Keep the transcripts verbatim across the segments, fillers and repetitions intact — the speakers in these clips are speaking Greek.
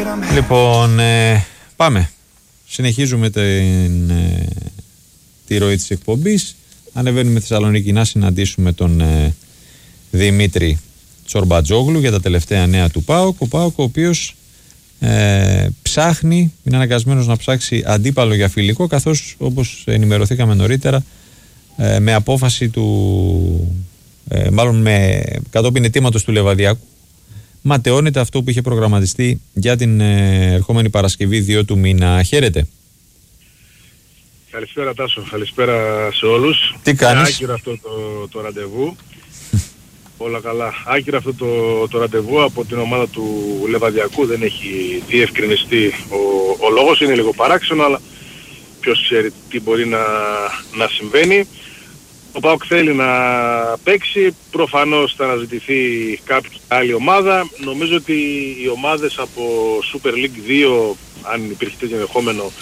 Λοιπόν, ε, πάμε. Συνεχίζουμε την, ε, τη ροή της εκπομπής. Ανεβαίνουμε Θεσσαλονίκη να συναντήσουμε τον ε, Δημήτρη Τσορμπατζόγλου για τα τελευταία νέα του ΠΑΟΚ. Ο ΠΑΟΚ ο οποίος ε, ψάχνει, είναι αναγκασμένος να ψάξει αντίπαλο για φιλικό, καθώς όπως ενημερωθήκαμε νωρίτερα ε, με απόφαση του, ε, μάλλον με κατόπιν αιτήματος του Λεβαδιακού, ματαιώνεται αυτό που είχε προγραμματιστεί για την ε, ερχόμενη Παρασκευή δύο του μήνα. Χαίρετε. Καλησπέρα Τάσο, καλησπέρα σε όλους. Τι κάνεις? Άκυρο αυτό το, το ραντεβού. Όλα καλά. Άκυρο αυτό το, το ραντεβού από την ομάδα του Λεβαδιακού. Δεν έχει διευκρινιστεί ο, ο λόγος. Είναι λίγο παράξενο, αλλά ποιος ξέρει τι μπορεί να, να συμβαίνει. Ο ΠΑΟΚ θέλει να παίξει. Προφανώς θα αναζητηθεί κάποια άλλη ομάδα. Νομίζω ότι οι ομάδες από Super League δύο, αν υπήρχε τέτοιο ενδεχόμενο,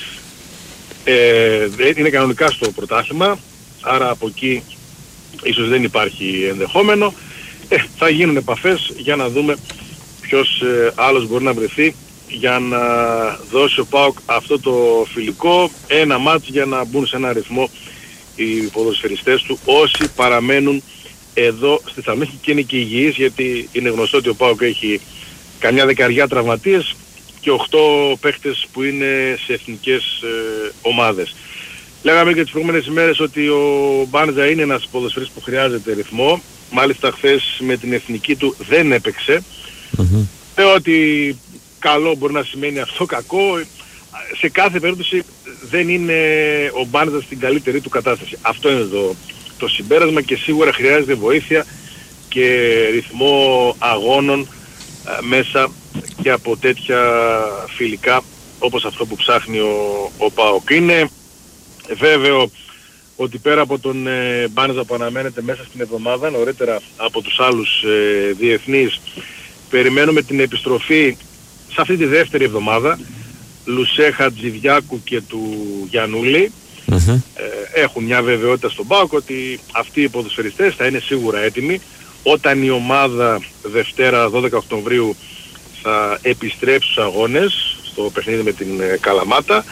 ε, είναι κανονικά στο πρωτάθλημα. Άρα από εκεί ίσως δεν υπάρχει ενδεχόμενο. Ε, θα γίνουν επαφές για να δούμε ποιος ε, άλλος μπορεί να βρεθεί για να δώσει ο ΠΑΟΚ αυτό το φιλικό. Ένα μάτς για να μπουν σε ένα ρυθμό οι ποδοσφαιριστές του, όσοι παραμένουν εδώ στη Θεσσαλονίκη και είναι και υγιείς, γιατί είναι γνωστό ότι ο ΠΑΟΚ έχει καμιά δεκαριά τραυματίες και οκτώ παίχτες που είναι σε εθνικές ε, ομάδες. Λέγαμε και τις προηγούμενες ημέρες ότι ο Μπάνζα είναι ένας ποδοσφαιριστής που χρειάζεται ρυθμό. Μάλιστα χθες με την εθνική του δεν έπαιξε. Mm-hmm. Λέω ότι καλό μπορεί να σημαίνει αυτό, κακό. Σε κάθε περίπτωση δεν είναι ο Μπάνζα στην καλύτερη του κατάσταση. Αυτό είναι το, το συμπέρασμα και σίγουρα χρειάζεται βοήθεια και ρυθμό αγώνων α, μέσα και από τέτοια φιλικά όπως αυτό που ψάχνει ο, ο ΠΑΟΚ. Είναι βέβαιο ότι πέρα από τον ε, Μπάνζα που αναμένεται μέσα στην εβδομάδα, νωρίτερα από τους άλλους ε, διεθνείς, περιμένουμε την επιστροφή σε αυτή τη δεύτερη εβδομάδα Λουσέ, Χατζηδιάκου και του Γιαννούλη. Mm-hmm. Ε, έχουν μια βεβαιότητα στον ΠΑΟΚ ότι αυτοί οι ποδοσφαιριστές θα είναι σίγουρα έτοιμοι όταν η ομάδα Δευτέρα δώδεκα Οκτωβρίου θα επιστρέψει στους αγώνες στο παιχνίδι με την ε, Καλαμάτα.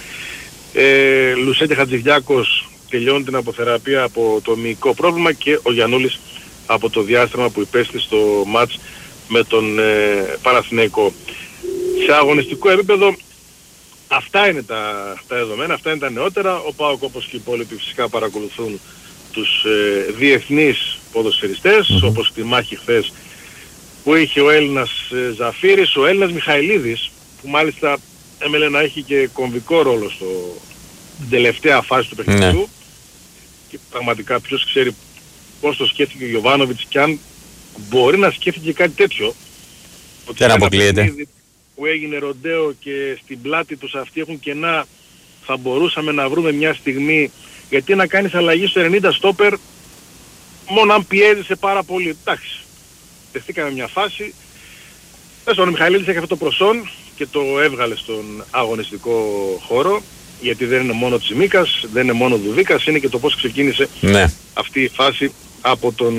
Ε, Λουσέ και Χατζηδιάκος τελειώνουν την αποθεραπεία από το μυϊκό πρόβλημα και ο Γιαννούλης από το διάστημα που υπέστη στο μάτς με τον ε, Παναθηναϊκό. Σε αγωνιστικό επίπεδο αυτά είναι τα, τα δεδομένα, αυτά είναι τα νεότερα. Ο ΠΑΟΚ όπως και οι υπόλοιποι φυσικά παρακολουθούν τους ε, διεθνείς ποδοσφαιριστές, mm-hmm. όπως τη μάχη χθες που είχε ο Έλληνας ε, Ζαφύρης, ο Έλληνας Μιχαηλίδης, που μάλιστα έμελε να έχει και κομβικό ρόλο στο τελευταία φάση του παιχνιδιού. Mm-hmm. Και πραγματικά ποιος ξέρει πώς το σκέφτηκε ο Γιοβάνοβιτς και αν μπορεί να σκέφτηκε κάτι τέτοιο. Δεν αποκλείεται. Που έγινε ροντέο και στην πλάτη τους αυτοί έχουν κενά, θα μπορούσαμε να βρούμε μια στιγμή, γιατί να κάνεις αλλαγή στο ενενήντα στόπερ μόνο αν πιέζεσαι πάρα πολύ. Εντάξει, δεχτήκαμε μια φάση. Ο Μιχαηλίδης έχει αυτό το προσόν και το έβγαλε στον αγωνιστικό χώρο, γιατί δεν είναι μόνο Τσιμίκας, δεν είναι μόνο Δουδίκας, είναι και το πώς ξεκίνησε ναι. αυτή η φάση από τον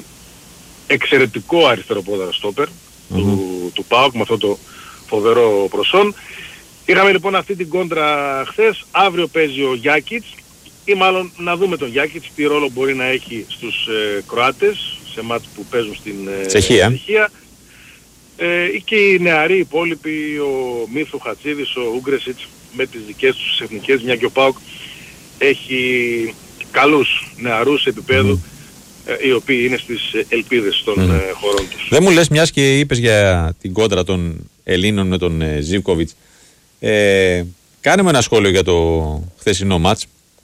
εξαιρετικό αριστεροπόδαρο στόπερ mm-hmm. του, του ΠΑΟΚ με αυτό το φοβερό προσόν. Είχαμε λοιπόν αυτή την κόντρα χθες. Αύριο παίζει ο Γιάκιτς ή μάλλον να δούμε τον Γιάκιτς τι ρόλο μπορεί να έχει στους ε, Κροάτες σε μάτς που παίζουν στην ε, Τσεχία. Τσεχία. Ε, και οι νεαροί υπόλοιποι, ο Μίθου Χατσίδης, ο Ούγκρεσιτς με τις δικές τους εθνικές, μια και ο ΠΑΟΚ έχει καλούς νεαρούς επίπεδου mm. ε, οι οποίοι είναι στις ελπίδες των mm. ε, χωρών τους. Δεν μου λες, μιας και είπες για την κόντρα των Ελλήνων με τον ε, Ζίβκοβιτς, ε, κάνε μου ένα σχόλιο για το χθεσινό μάτς.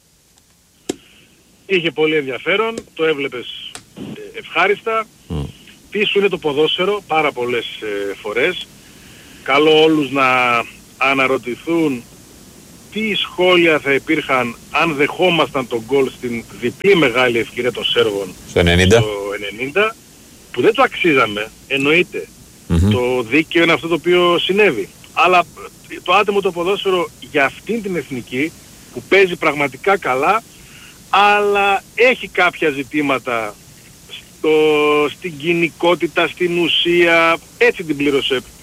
Είχε πολύ ενδιαφέρον, το έβλεπες ε, ευχάριστα. Mm. Πίσω είναι το ποδόσφαιρο πάρα πολλές ε, φορές. Καλό όλους να αναρωτηθούν τι σχόλια θα υπήρχαν αν δεχόμασταν τον γκολ στην διπλή μεγάλη ευκαιρία των Σέρβων στο ενενήντα, στο ενενήντα που δεν το αξίζαμε, εννοείται. Mm-hmm. Το δίκαιο είναι αυτό το οποίο συνέβη. Αλλά το άτομο το ποδόσφαιρο για αυτήν την εθνική που παίζει πραγματικά καλά, αλλά έχει κάποια ζητήματα στο, στην κοινικότητα, στην ουσία, έτσι την πλήρωσε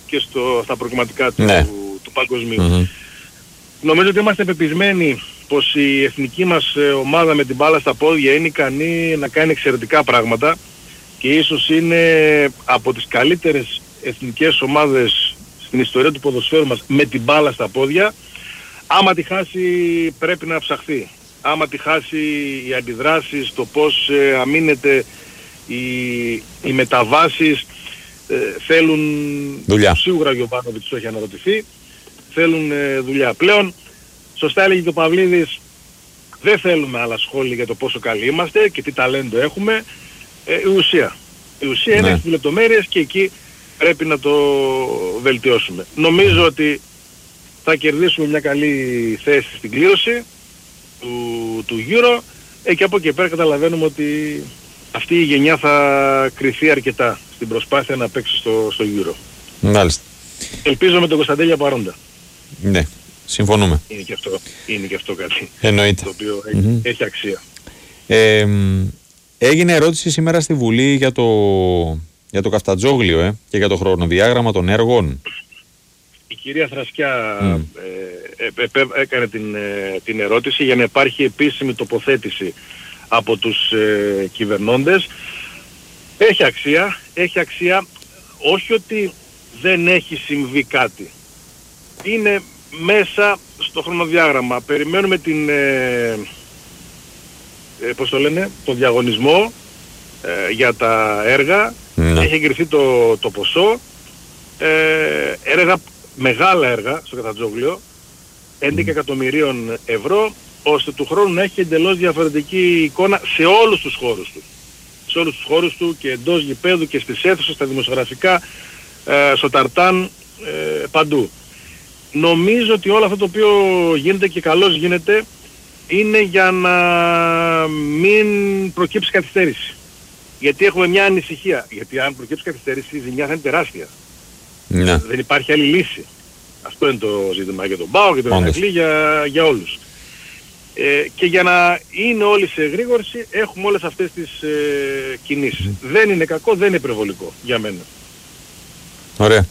και στο, στα προκριματικά του, ναι. του, του παγκοσμίου. Mm-hmm. Νομίζω ότι είμαστε πεπισμένοι πως η εθνική μας ομάδα με την μπάλα στα πόδια είναι ικανή να κάνει εξαιρετικά πράγματα και ίσως είναι από τις καλύτερες εθνικές ομάδες στην ιστορία του ποδοσφαίρου μας με την μπάλα στα πόδια. Άμα τη χάσει πρέπει να ψαχθεί. Άμα τη χάσει οι αντιδράσεις, το πώς ε, αμήνεται οι, οι μεταβάσεις ε, θέλουν δουλειά. Σίγουρα ο Γιωβάνοβιτς το έχει αναρωτηθεί. Θέλουν ε, δουλειά. Πλέον, σωστά έλεγε και ο Παυλίδης, δεν θέλουμε άλλα σχόλια για το πόσο καλοί είμαστε και τι ταλέντο έχουμε. Ε, η ουσία. Η ουσία ναι. είναι στις λεπτομέρειες και εκεί πρέπει να το βελτιώσουμε. Νομίζω ότι θα κερδίσουμε μια καλή θέση στην κλήρωση του, του Euro ε, και από εκεί πέρα καταλαβαίνουμε ότι αυτή η γενιά θα κριθεί αρκετά στην προσπάθεια να παίξει στο, στο Euro. Μάλιστα. Ελπίζω με τον Κωνσταντέλια παρόντα. Ναι, συμφωνούμε. Είναι και αυτό, είναι και αυτό κάτι. Εννοείται. Το οποίο έχει, mm-hmm. έχει αξία. Ε, έγινε ερώτηση σήμερα στη Βουλή για το, για το Καφτατζόγλιο ε, και για το χρονοδιάγραμμα των έργων. Η κυρία Θρασκιά mm. ε, ε, ε, ε, έκανε την, ε, την ερώτηση για να υπάρχει επίσημη τοποθέτηση από τους ε, κυβερνώντες. Έχει αξία, έχει αξία, όχι ότι δεν έχει συμβεί κάτι. Είναι μέσα στο χρονοδιάγραμμα. Περιμένουμε την, ε, ε, πώς το λένε, το διαγωνισμό ε, για τα έργα. Mm. Έχει εγκριθεί το, το ποσό. Ε, έργα, μεγάλα έργα στο Καφτατζόγλιο, έντεκα mm. εκατομμυρίων ευρώ, ώστε του χρόνου να έχει εντελώς διαφορετική εικόνα σε όλους τους χώρους του. Σε όλους τους χώρους του και εντός γηπέδου και στις αίθουσες, στα δημοσιογραφικά, ε, στο ταρτάν, ε, παντού. Νομίζω ότι όλο αυτό το οποίο γίνεται και καλώς γίνεται είναι για να μην προκύψει καθυστέρηση. Γιατί έχουμε μια ανησυχία. Γιατί αν προκύψει καθυστέρηση η ζημιά θα είναι τεράστια. Ναι. Δεν υπάρχει άλλη λύση. Αυτό είναι το ζήτημα για τον ΠΑΟΚ, για τον Ηρακλή, για, για όλους. Ε, και για να είναι όλοι σε εγρήγορση έχουμε όλες αυτές τις ε, κινήσεις. Mm. Δεν είναι κακό, δεν είναι υπερβολικό για μένα. Ωραία.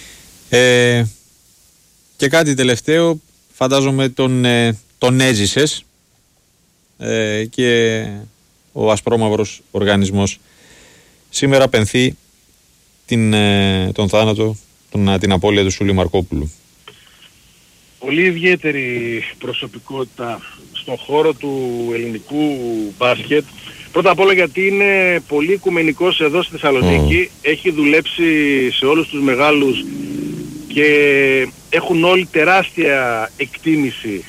Ε, και κάτι τελευταίο, φαντάζομαι τον, ε, τον έζησες ε, και ο ασπρόμαυρος οργανισμός σήμερα πενθεί την, ε, τον θάνατο, τον, την απώλεια του Σούλη Μαρκόπουλου. Πολύ ιδιαίτερη προσωπικότητα στον χώρο του ελληνικού μπάσκετ. Πρώτα απ' όλα γιατί είναι πολύ οικουμενικός εδώ στη Θεσσαλονίκη. Mm. Έχει δουλέψει σε όλους τους μεγάλους και έχουν όλοι τεράστια εκτίμηση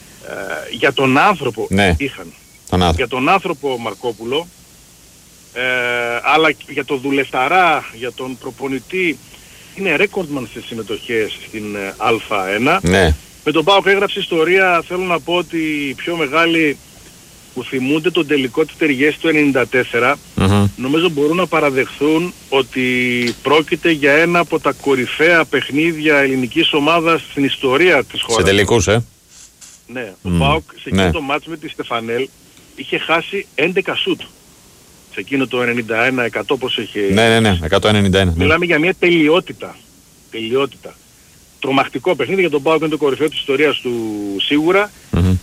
ε, για τον άνθρωπο. Ναι. Είχαν. Τον άνθρωπο. Για τον άνθρωπο Μαρκόπουλο, ε, αλλά για τον δουλευταρά, για τον προπονητή. Είναι ρέκορντμαν σε συμμετοχές στην Α1. Ναι. Με τον ΠΑΟΚ έγραψε ιστορία, θέλω να πω ότι οι πιο μεγάλοι που θυμούνται τον τελικό της Τεργές του ενενήντα τέσσερα, mm-hmm. νομίζω μπορούν να παραδεχθούν ότι πρόκειται για ένα από τα κορυφαία παιχνίδια ελληνικής ομάδας στην ιστορία της χώρας. Σε τελικούς, ε. Ναι, ο mm. ΠΑΟΚ σε εκείνο ναι. το μάτς με τη Στεφανέλ είχε χάσει έντεκα σουτ. Σε εκείνο το ενενήντα ένα εκατό πως είχε... Ναι, ναι, ναι, εκατόν ενενήντα ένα. Μιλάμε ναι. για μια τελειότητα. Τελειότητα. Τρομακτικό παιχνίδι για τον ΠΑΟΚ, είναι το κορυφαίο της ιστορίας του σίγουρα. Mm-hmm.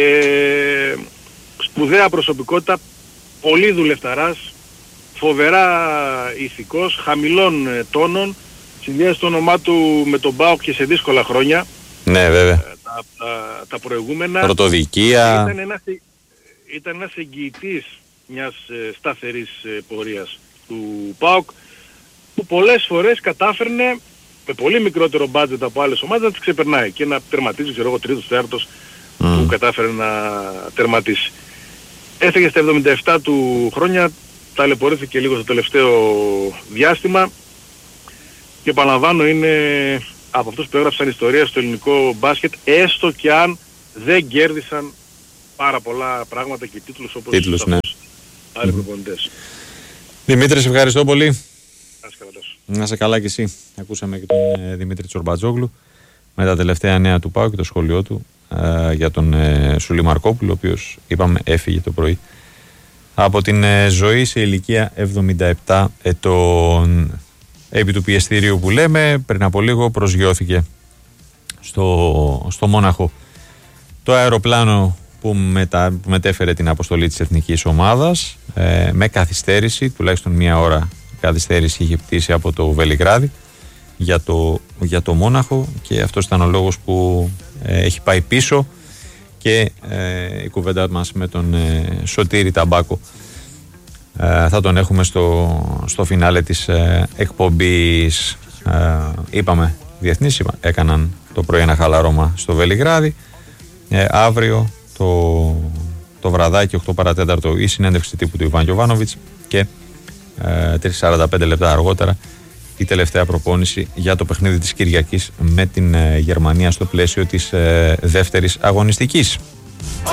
Ε, σπουδαία προσωπικότητα, πολύ δουλευταράς, φοβερά ηθικός, χαμηλών τόνων, συνδυάζει το όνομά του με τον ΠΑΟΚ και σε δύσκολα χρόνια. Ναι, βέβαια. Τα, τα, τα προηγούμενα. Πρωτοδικία. Ήταν ένας, ήταν ένας εγγυητής μιας ε, σταθερής ε, πορείας του ΠΑΟΚ, που πολλές φορές κατάφερνε με πολύ μικρότερο μπάτζετ από άλλες ομάδες να τις ξεπερνάει και να τερματίζει, ξέρω εγώ, τρίτος, τέταρτος mm. που κατάφερε να τερματίσει. Έφυγε στα εβδομήντα επτά του χρόνια, ταλαιπωρήθηκε λίγο στο τελευταίο διάστημα και επαναλαμβάνω είναι από αυτούς που έγραψαν ιστορία στο ελληνικό μπάσκετ, έστω και αν δεν κέρδισαν πάρα πολλά πράγματα και τίτλους όπως τίτλους, ναι. άλλοι προπονητές. Δημήτρη, σε ευχαριστώ πολύ. Να σε καλά. Να σε καλά κι εσύ. Ακούσαμε και τον ε, Δημήτρη Τσορμπατζόγλου με τα τελευταία νέα του ΠΑΟΚ και το σχόλιο του ε, για τον ε, Σούλη Μαρκόπουλο, ο οποίος είπαμε έφυγε το πρωί από την ε, ζωή σε ηλικία εβδομήντα επτά ετών. επί του πιεστηρίου που λέμε, πριν από λίγο προσγειώθηκε στο, στο Μόναχο το αεροπλάνο που, μετα, που μετέφερε την αποστολή της εθνικής ομάδας, ε, με καθυστέρηση, τουλάχιστον μία ώρα καθυστέρηση είχε πτήσει από το Βελιγράδι για το, για το Μόναχο, και αυτός ήταν ο λόγος που ε, έχει πάει πίσω, και ε, η κουβέντα μας με τον ε, Σωτήρη Ταμπάκο ε, θα τον έχουμε στο, στο φινάλε της ε, εκπομπής. Ε, είπαμε, διεθνείς είπα, έκαναν το πρωί ένα χαλαρώμα στο Βελιγράδι. Ε, αύριο το, το βραδάκι οκτώ παρά τέταρτο η συνέντευξη τύπου του Ιβάν Γιοβάνοβιτς, και ε, τρία σαράντα πέντε λεπτά αργότερα η τελευταία προπόνηση για το παιχνίδι της Κυριακής με την ε, Γερμανία στο πλαίσιο της ε, δεύτερης αγωνιστικής.